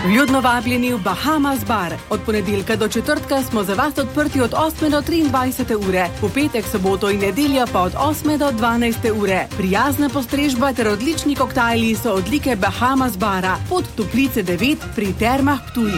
Vljudno vabljeni v Bahamas Bar. Od ponedeljka do četrtka smo za vas odprti od 8 do 23 ure, v petek, soboto in nedeljo pa od 8 do 12 ure. Prijazna postrežba ter odlični koktajli so odlike Bahamas Bara pod Toplice 9 pri Termah Ptuj.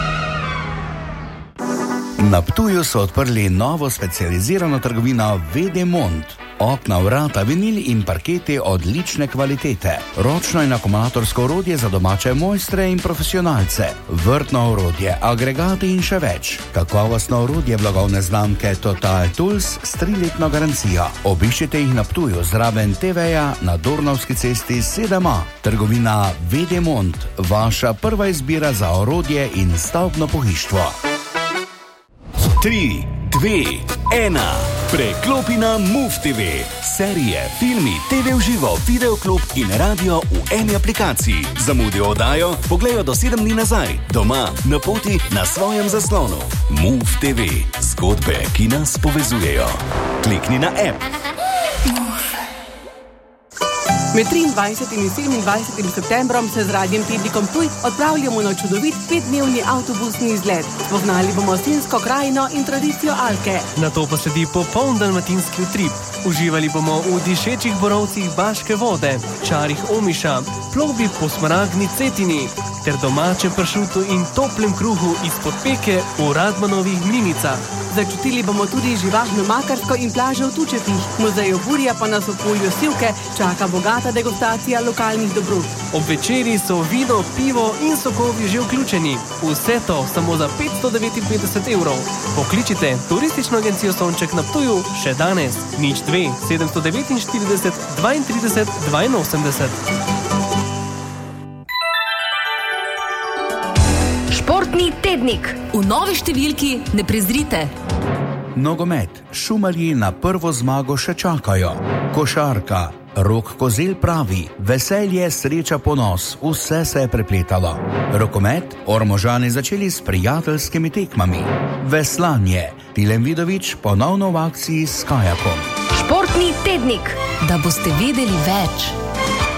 Na Ptuju so odprli novo specializirano trgovino Vedemont. Okna, vrata, vinil in parketi odlične kvalitete. Ročno in akumulatorsko orodje za domače mojstre in profesionalce. Vrtno orodje, agregati in še več. Kakovostno orodje blagovne znamke Total Tools s 3-letno garancijo. Obiščite jih na Ptuju zraven TV-ja na Dornavski cesti 7A. Trgovina Vedemont, vaša prva izbira za orodje in stavbno pohištvo. 3, 2, 1. Preklopi na MOVE TV. Serije, filmi, TV v živo, videoklub in radio v eni aplikaciji. Zamudijo oddajo, pogledajo do 7 dni nazaj. Doma, na poti, na svojem zaslonu. MOVE TV. Zgodbe, ki nas povezujejo. Klikni na app. Med 23. in 27. septembrom se z Radiem Tednikom Ptuj odpravljamo na čudovit 5-dnevni avtobusni izlet. Spoznali bomo Sinjsko krajino in tradicijo Alke. Nato pa sledi popoln dalmatinski utrip. Uživali bomo v dišečih borovcih Baške vode, čarih Omiša, plovbi po smaragdni Cetini ter domačem pršutu in toplem kruhu izpod peke v Radmanovih Mlinicah. Začutili bomo tudi živahno Makarsko in plažo v Tučepih. Muzeju Burja pa nas v polju Sivke čaka bogata degustacija lokalnih dobrot. Ob večeri so vino, pivo in sokovi že vključeni. Vse to samo za 559 evrov. Pokličite turistično agencijo Sonček na Ptuju še danes. 02 749 32 82. Športni tednik. V novi številki ne prezrite. Nogomet. Šumarji na prvo zmago še čakajo. Košarka. Rok Kozelj pravi, veselje, sreča, ponos, vse se je prepletalo. Rokomet. Ormožani začeli s prijateljskimi tekmami. Veslanje. Tilen Vidovič ponovno v akciji s kajakom. Športni tednik. Da boste vedeli več.